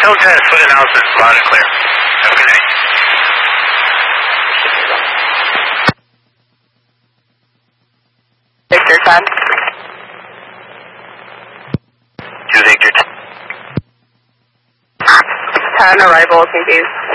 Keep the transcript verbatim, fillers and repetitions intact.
Phil Dennis, foot announcements, loud and clear. Have a good night. Victor ten. Two Victor ten. ten, arrival, confused.